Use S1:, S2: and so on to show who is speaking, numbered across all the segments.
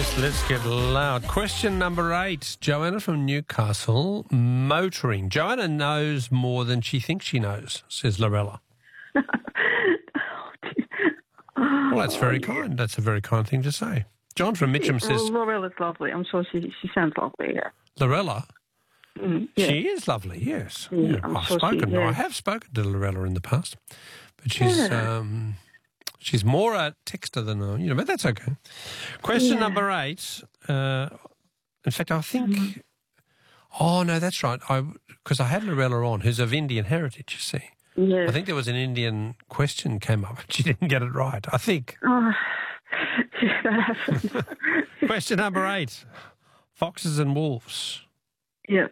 S1: Yes, let's get loud. Question number 8. Joanna from Newcastle, motoring. Joanna knows more than she thinks she knows, says Lorella. Well, that's very kind. That's a very kind thing to say. John from Mitcham says...
S2: Well, Lorella's lovely. I'm sure she sounds lovely, yeah.
S1: Lorella?
S2: Yeah.
S1: She is lovely, yes.
S2: Yeah, I'm sure
S1: I have spoken to Lorella in the past, but she's more a texter than but that's okay. Question number 8. In fact, I think... Oh, no, that's right. Because I had Lorella on, who's of Indian heritage, you see.
S2: Yeah.
S1: I think there was an Indian question came up, and she didn't get it right, I think.
S2: Oh, that happens.
S1: Question number 8. Foxes and wolves.
S2: Yep.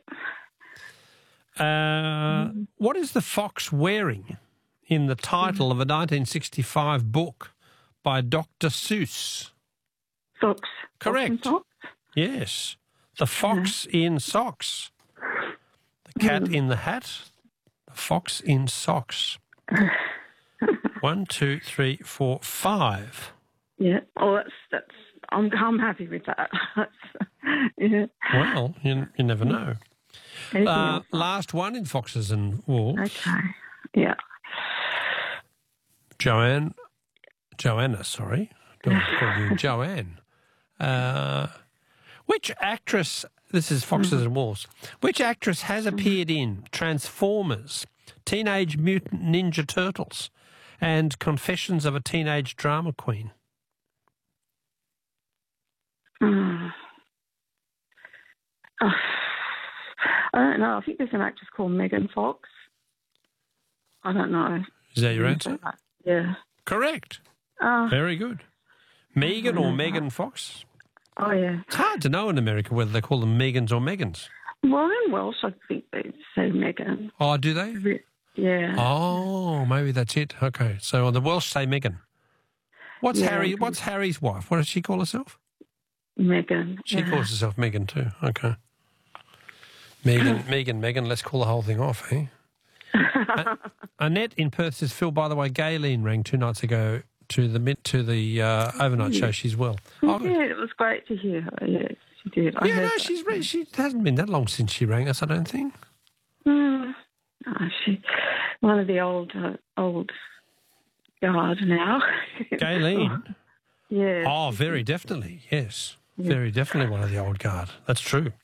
S1: What is the fox wearing in the title of a 1965 book by Dr. Seuss?
S2: Socks.
S1: Correct.
S2: Socks?
S1: Yes. The fox in socks. The cat in the hat. The fox in socks. 1, 2, 3, 4, 5.
S2: Yeah. Oh, that's. I'm happy with that. Yeah.
S1: Well, you never know. Last one in Foxes and Wolves.
S2: Okay. Yeah.
S1: Joanna, sorry. Don't call you Joanne. Which actress, this is Foxes and Wolves, which actress has appeared in Transformers, Teenage Mutant Ninja Turtles, and Confessions of a Teenage Drama Queen?
S2: I don't know. I think there's an actress called Megan Fox. I don't know.
S1: Is that your answer?
S2: Yeah.
S1: Correct. Very good. Megan or Megan Fox?
S2: Oh, yeah.
S1: It's hard to know in America whether they call them Megans or Megans.
S2: Well, in Welsh, I think they say Megan.
S1: Oh, do they?
S2: Yeah.
S1: Oh, maybe that's it. Okay. So the Welsh say Megan. What's Harry's wife? What does she call herself?
S2: Megan.
S1: She calls herself Megan too. Okay. Megan, let's call the whole thing off, eh? Annette in Perth says, Phil, by the way, Gayleen rang 2 nights ago to the overnight show. She's well.
S2: Yeah, it was great to hear her. Yes, she did.
S1: She hasn't been that long since she rang us, I don't think.
S2: No, she one of the old guard now.
S1: Gayleen?
S2: Yeah.
S1: Oh, very definitely, yes. Yeah. Very definitely one of the old guard. That's true.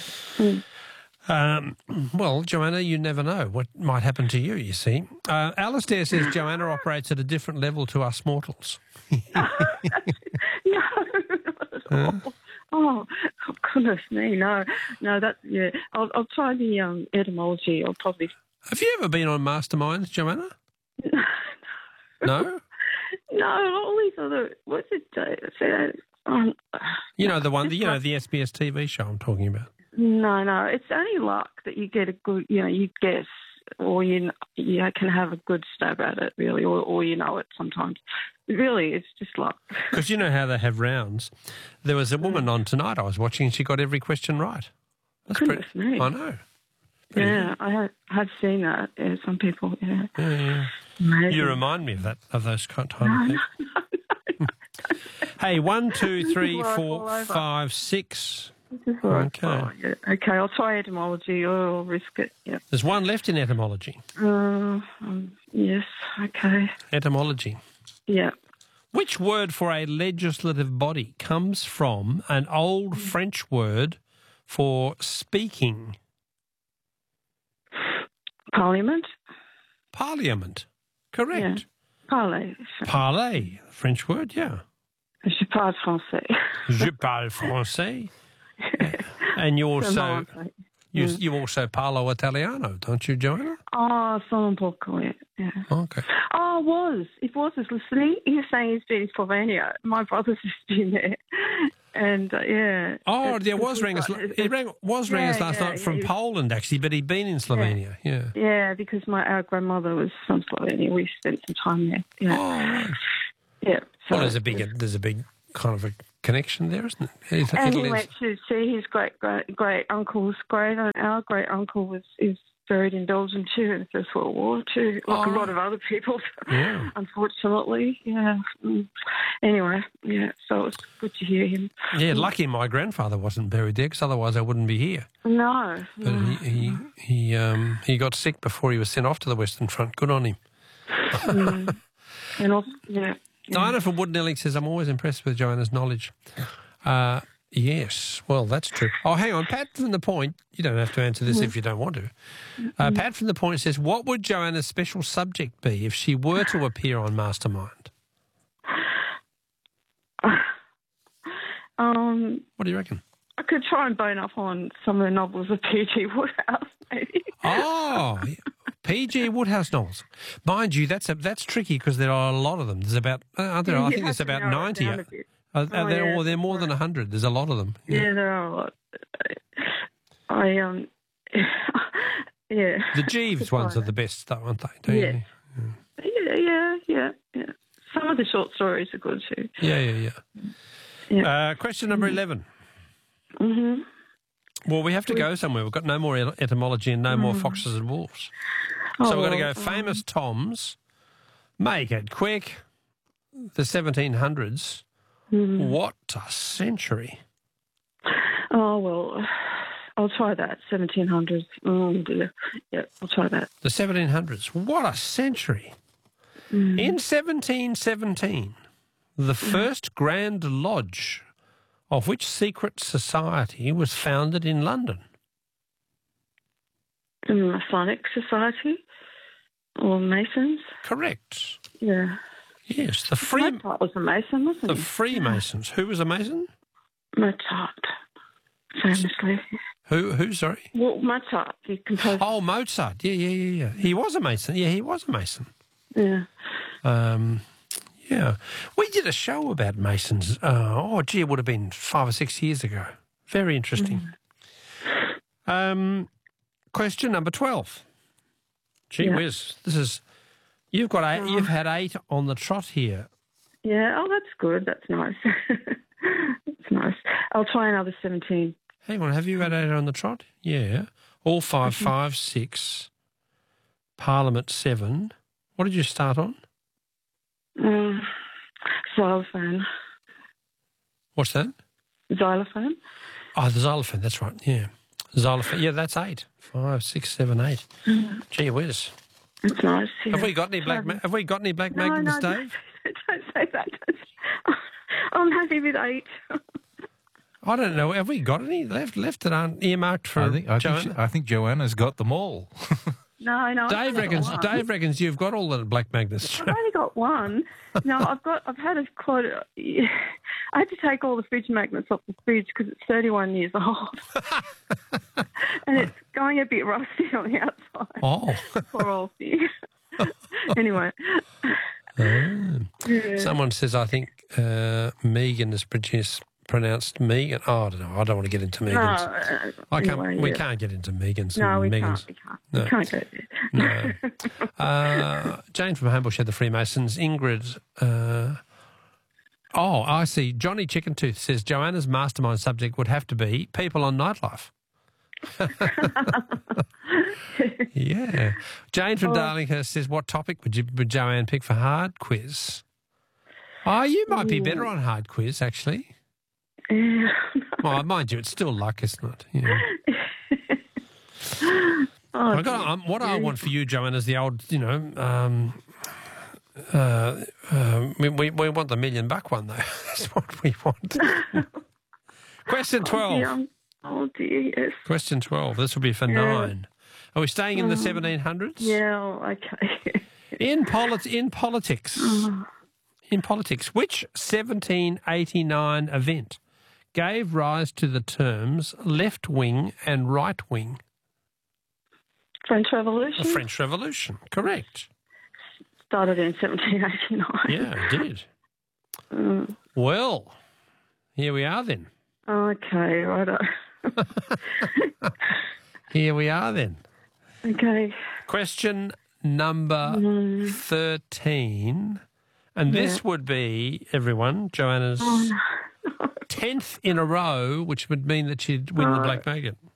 S1: Well, Joanna, you never know what might happen to you, you see. Alistair says Joanna operates at a different level to us mortals.
S2: No, not at all. Oh, goodness me, no, that, yeah. I'll try the etymology. I'll probably...
S1: Have you ever been on Masterminds, Joanna? No?
S2: No, all these other... What's it?
S1: You know the one, the SBS TV show I'm talking about.
S2: No. It's only luck that you get a good, you guess, or you can have a good stab at it, really, or you know it sometimes. Really, it's just luck.
S1: Because you know how they have rounds. There was a woman on tonight I was watching, and she got every question right. That's
S2: Goodness
S1: pretty.
S2: me.
S1: I know.
S2: Yeah, I had seen that. Yeah, some people. Yeah.
S1: Yeah. You remind me of those kind of things.
S2: No.
S1: Hey, 1, 2, 3, 4, 5, 6. Okay.
S2: Oh, yeah. Okay, I'll try etymology or I'll risk it. Yeah.
S1: There's one left in etymology.
S2: Yes. Okay.
S1: Etymology.
S2: Yeah.
S1: Which word for a legislative body comes from an old French word for speaking?
S2: Parliament.
S1: Parliament. Correct.
S2: Yeah. Parler.
S1: Parler, French word, yeah.
S2: Je parle français.
S1: Je parle français. And you also you also parlo Italiano, don't you, Joanna?
S2: Oh, solo un poco, yeah.
S1: Okay.
S2: Oh, it was listening. He was saying he's been in Slovenia. My brother's just been there. And, yeah.
S1: Oh, there was ringing us last night from Poland, actually, but he'd been in Slovenia, yeah.
S2: Yeah, because our grandmother was from Slovenia. We spent some time there. Yeah.
S1: Oh, right.
S2: Yeah. So,
S1: well, there's a big kind of a connection there, isn't it?
S2: And he went to see his great uncle's grave. Our great uncle is buried in Belgium too in the First World War too, like a lot of other people, unfortunately. Yeah. Anyway, yeah, so it was good to hear him.
S1: Yeah, lucky my grandfather wasn't buried there, because otherwise I wouldn't be here.
S2: No.
S1: But he got sick before he was sent off to the Western Front. Good on him.
S2: And also,
S1: Diana from Woodnelling says, I'm always impressed with Joanna's knowledge. Yes, well, that's true. Oh, hang on. Pat from The Point, you don't have to answer this if you don't want to. Pat from The Point says, what would Joanna's special subject be if she were to appear on Mastermind? What do you reckon?
S2: I could try and bone up on some of the novels of P.G. Woodhouse, maybe.
S1: Oh, P.G. Woodhouse novels. Mind you, that's tricky because there are a lot of them. There's about, aren't there? I think there's about 90. They're more than 100. There's a lot of them.
S2: Yeah, there are a lot. Yeah.
S1: The Jeeves ones are the best, though, aren't they? Don't you?
S2: Yeah. Some of the short stories are good too.
S1: Yeah. Question number 11.
S2: Mm-hmm.
S1: Well, we have to go somewhere. We've got no more etymology and no more foxes and wolves. So we're going to go famous Toms, make it quick, the 1700s. What a century.
S2: Oh, well, I'll try that, 1700s. Oh, dear. Yeah, I'll try that.
S1: The 1700s. What a century. In 1717, the first Grand Lodge of which secret society was founded in London?
S2: The Masonic Society or Masons?
S1: Correct.
S2: Yeah.
S1: Yes,
S2: Mozart was a Mason, wasn't he?
S1: The Freemasons. Who was a Mason?
S2: Mozart, famously.
S1: Who? Sorry.
S2: Well, Mozart. He composed.
S1: Oh, Mozart. Yeah. He was a Mason. Yeah, he was a Mason.
S2: Yeah.
S1: Yeah. We did a show about Masons. It would have been 5 or 6 years ago. Very interesting. Question number 12. Gee whiz, this is. You've got 8. You've had 8 on the trot here.
S2: Yeah. Oh, that's good. That's nice. That's nice. I'll try another 17.
S1: Hang on. Have you had 8 on the trot? Yeah. All 5, 5, 6. Parliament 7. What did you start on?
S2: Xylophone.
S1: What's that?
S2: Xylophone.
S1: Oh, the xylophone. That's right. Yeah. Xylophone. Yeah, that's 8. 5, 6, 7, 8. Gee whiz.
S2: It's nice. Yeah.
S1: Have we got any black magnets, Dave?
S2: Don't say that. I'm happy with 8.
S1: I don't know. Have we got any left that aren't earmarked for Joanna?
S3: I think Joanna's got them all.
S2: No.
S1: Dave reckons you've got all the black magnets.
S2: I've only got one. No, I've had quite. I had to take all the fridge magnets off the fridge because it's 31 years old, and it's going a bit rusty on the outside.
S1: Oh,
S2: poor old thing. Anyway.
S1: Someone says, I think Megan is pronounced Megan. Oh, I don't know. I don't want to get into Megan's.
S2: No,
S1: we can't get into Megan's.
S2: No, we
S1: Megan's.
S2: can't.
S1: No.
S2: We can't go there.
S1: No. Jane from Homebush had the Freemasons. Ingrid. I see. Johnny Chickentooth says Joanna's mastermind subject would have to be people on Nightlife. Yeah. Jane from Darlinghurst says, what topic would Joanne pick for hard quiz? Oh, you might be better on hard quiz, actually.
S2: Yeah.
S1: Well, mind you, it's still luck, isn't it? Yeah. What I want for you, Joanne, is the old, we want the $1 million one, though. That's what we want. Question 12.
S2: Oh, dear, yes.
S1: Question 12. This will be for 9. Are we staying in the 1700s?
S2: Yeah, okay.
S1: In politics, which 1789 event gave rise to the terms left wing and right wing?
S2: French Revolution?
S1: The French Revolution, correct.
S2: Started in 1789.
S1: Yeah, it did. Well, here we are then.
S2: Okay, righto.
S1: Here we are then.
S2: Okay.
S1: Question number 13. And this would be, everyone, Joanna's 10th in a row, which would mean that she'd win the Black Magnet.